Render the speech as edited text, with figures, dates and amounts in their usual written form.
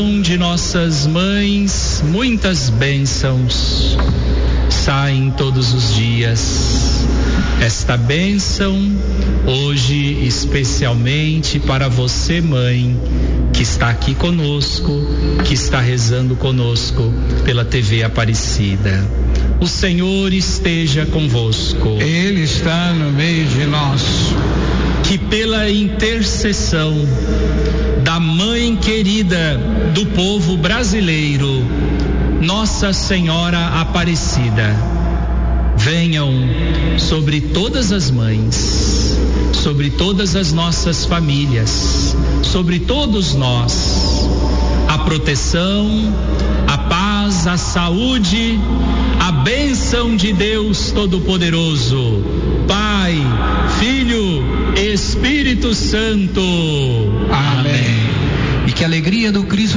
de nossas mães, muitas bênçãos saem todos os dias. Esta bênção, hoje especialmente para você, mãe, que está aqui conosco, que está rezando conosco pela TV Aparecida. O Senhor esteja convosco. Ele está no meio de nós. Que pela intercessão da Mãe querida do povo brasileiro, Nossa Senhora Aparecida, venham sobre todas as mães, sobre todas as nossas famílias, sobre todos nós, a proteção, a paz, a saúde, a bênção de Deus Todo-Poderoso, Pai, Filho, Espírito Santo. Amém. E que a alegria do Cristo